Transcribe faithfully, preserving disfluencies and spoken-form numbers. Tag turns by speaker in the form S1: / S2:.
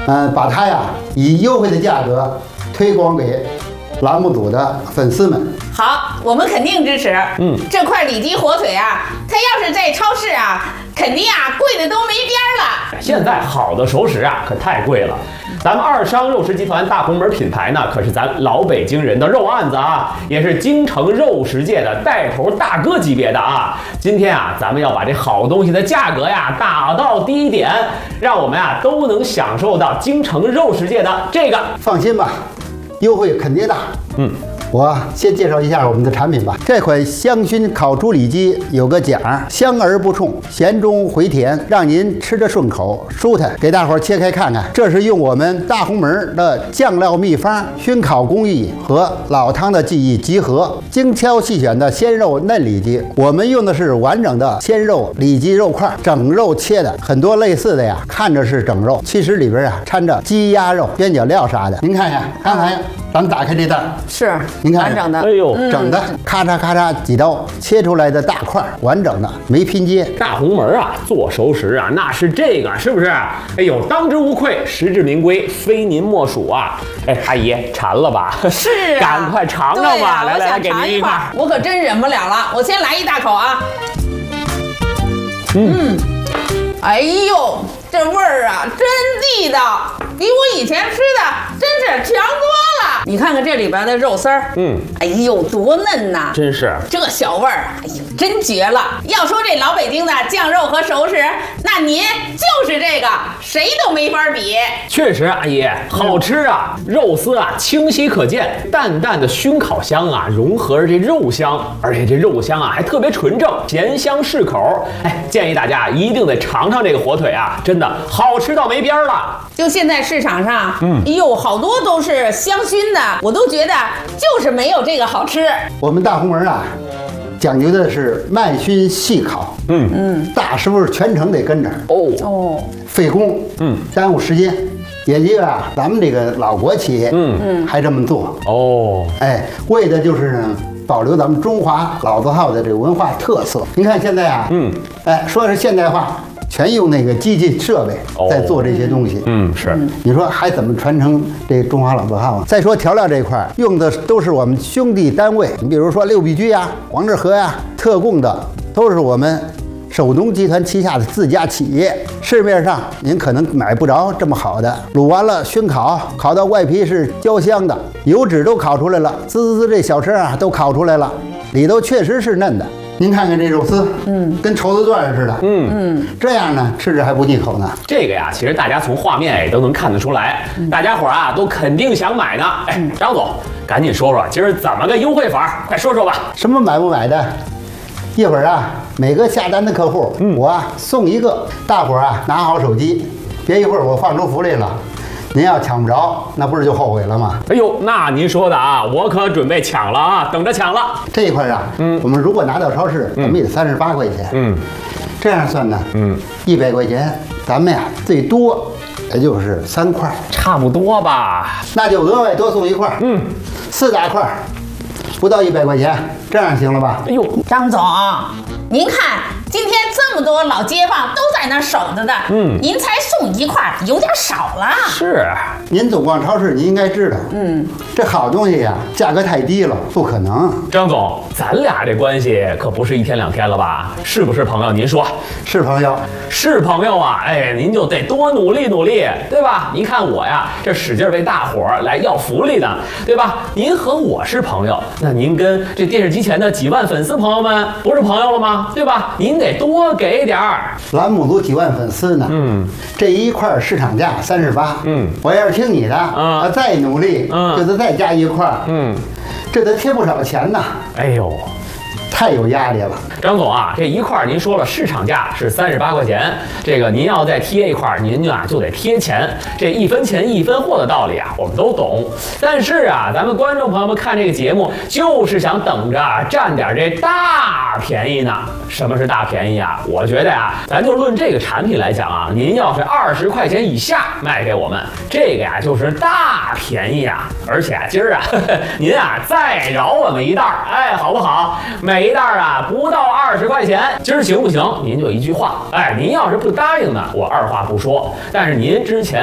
S1: 嗯、呃，把它呀以优惠的价格推广给栏目组的粉丝们。
S2: 好，我们肯定支持。
S3: 嗯，
S2: 这块里脊火腿啊，它要是在超市啊，肯定啊贵的都没边儿了。
S3: 现在好的熟食啊，可太贵了。咱们二商肉食集团大红门品牌呢，可是咱老北京人的肉案子啊，也是京城肉食界的带头大哥级别的啊。今天啊，咱们要把这好东西的价格呀打到低点，让我们啊都能享受到京城肉食界的这个。
S1: 放心吧，优惠肯定大。
S3: 嗯。
S1: 我先介绍一下我们的产品吧。这款香熏烤猪里脊有个讲，香而不冲，咸中回甜，让您吃着顺口舒坦。给大伙儿切开看看，这是用我们大红门的酱料秘方、熏烤工艺和老汤的技艺集合，精挑细选的鲜肉嫩里脊。我们用的是完整的鲜肉里脊肉块，整肉切的。很多类似的呀，看着是整肉，其实里边啊掺着鸡鸭肉、边角料啥的。您看看，刚才咱们打开这袋，
S2: 是。
S1: 您看，
S2: 完整的，
S3: 哎呦，
S1: 整的，咔嚓咔嚓几刀切出来的大块，完整的，没拼接。
S3: 大红门啊，做熟食啊，那是这个，是不是？哎呦，当之无愧，实至名归，非您莫属啊！哎，阿姨馋了吧？
S2: 是啊，
S3: 赶快尝尝吧！
S2: 啊、
S3: 来来来，给您
S2: 一块，我可真忍不了了，我先来一大口啊！嗯，嗯哎呦，这味儿啊，真地道，比我以前吃的真是强多了。你看看这里边的肉丝儿，
S3: 嗯，
S2: 哎呦，多嫩呐！
S3: 真是
S2: 这小味儿，哎呦，真绝了！要说这老北京的酱肉和熟食，那您就是这个，谁都没法比。
S3: 确实，阿姨好吃啊，肉丝啊清晰可见，淡淡的熏烤香啊融合着这肉香，而且这肉香啊还特别纯正，咸香适口。哎，建议大家一定得尝尝这个火腿啊，真的好吃到没边儿了。
S2: 就现在市场上，嗯，哎呦，好多都是香熏的，我都觉得就是没有这个好吃。
S1: 我们大红门啊，讲究的是慢熏细烤，
S3: 嗯
S1: 嗯，大师傅全程得跟着，
S3: 哦
S2: 哦，
S1: 费工，
S3: 嗯，
S1: 耽误时间。也就啊，咱们这个老国企业，
S3: 嗯
S1: 嗯，还这么做，
S3: 哦，
S1: 哎，为的就是呢，保留咱们中华老字号的这个文化特色。您看现在啊，嗯，哎，说是现代化。全用那个机器设备在做这些东西，
S3: 哦、嗯是，
S1: 你说还怎么传承这中华老字号啊？再说调料这一块，用的都是我们兄弟单位，你比如说六必居呀、王致和呀、特供的，都是我们首农集团旗下的自家企业。市面上您可能买不着这么好的，卤完了熏烤，烤到外皮是焦香的，油脂都烤出来了，滋滋滋这小声啊都烤出来了，里头确实是嫩的。您看看这肉丝，嗯，跟绸子段似的，嗯嗯，这样呢吃着还不腻口呢。
S3: 这个呀，其实大家从画面也都能看得出来，嗯、大家伙啊都肯定想买呢。哎，张总，赶紧说说今儿怎么个优惠法？快说说吧。
S1: 什么买不买的？一会儿啊，每个下单的客户，嗯、我啊送一个。大伙儿啊拿好手机，别一会儿我放出福利了。您要抢不着，那不是就后悔了吗？
S3: 哎呦，那您说的啊，我可准备抢了啊，等着抢了。
S1: 这一块啊，嗯，我们如果拿到超市，嗯、我们也三十八块钱，嗯，这样算呢，嗯，一百块钱，咱们呀最多也就是三块，
S3: 差不多吧？
S1: 那就额外多送一块，嗯，四大块，不到一百块钱，这样行了吧？
S3: 哎呦，
S2: 张总，您看。今天这么多老街坊都在那守着的，嗯，您才送一块，有点少了。
S3: 是，
S1: 您总逛超市，您应该知道，嗯，这好东西呀，价格太低了，不可能。
S3: 张总，咱俩这关系可不是一天两天了吧？是不是朋友？您说
S1: 是朋友，
S3: 是朋友啊！哎，您就得多努力努力，对吧？您看我呀，这使劲为大伙儿来要福利呢，对吧？您和我是朋友，那您跟这电视机前的几万粉丝朋友们不是朋友了吗？对吧？您得多给点儿。
S1: 栏目组几万粉丝呢，嗯，这一块市场价三十八，嗯，我要是听你的，啊，再努力，嗯，就得再加一块，嗯，这得贴不少钱呐。
S3: 哎呦，
S1: 太有压力了。
S3: 张总啊，这一块您说了市场价是三十八块钱，这个您要再贴一块，您啊就得贴钱。这一分钱一分货的道理啊，我们都懂。但是啊，咱们观众朋友们看这个节目，就是想等着占点这大便宜呢。什么是大便宜啊？我觉得呀、啊，咱就论这个产品来讲啊，您要是二十块钱以下卖给我们，这个呀就是大便宜啊。而且啊，今儿啊，呵呵您啊再饶我们一袋儿，哎，好不好？每一袋儿啊不到二十块钱，今儿行不行？您就一句话，哎，您要是不答应呢，我二话不说。但是您之前